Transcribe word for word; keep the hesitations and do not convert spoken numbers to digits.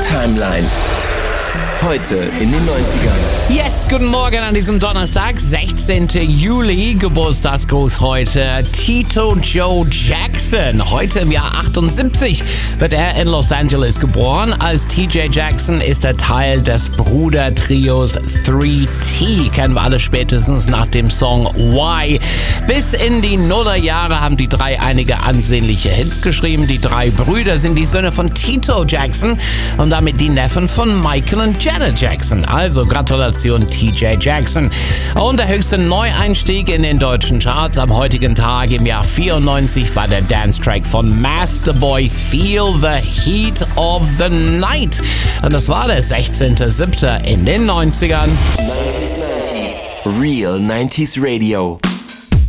Timeline. Heute in den neunzigern. Yes, guten Morgen an diesem Donnerstag, sechzehnten Juli. Geburtstagsgruß heute Tito Joe Jackson. Heute im Jahr achtundsiebzig wird er in Los Angeles geboren. Als T J Jackson ist er Teil des Brudertrios drei T. Kennen wir alle spätestens nach dem Song Why. Bis in die Nullerjahre haben die drei einige ansehnliche Hits geschrieben. Die drei Brüder sind die Söhne von Tito Jackson und damit die Neffen von Michael und Janet Jackson. Also Gratulation T J Jackson. Und der höchste Neueinstieg in den deutschen Charts am heutigen Tag im Jahr vierundneunzig war der Dance-Track von Master Boy Feel the Heat of the Night. Und das war der sechzehnten siebten in den neunzigern. neunzig neunzig Real neunziger Radio.